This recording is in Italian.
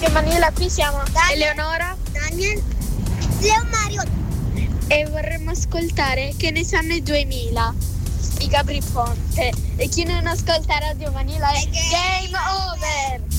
Radio Manila, qui siamo Eleonora, Daniel, Leo Mario. e vorremmo ascoltare Che ne sanno i 2000 di Gabri Ponte. E chi non ascolta Radio Manila è Game Over!